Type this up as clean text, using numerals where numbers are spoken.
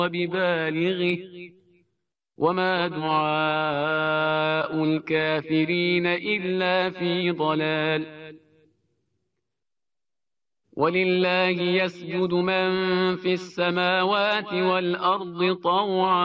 ببالغه وما دعاء الكافرين إلا في ضلال. ولله يسجد من في السماوات والأرض طوعا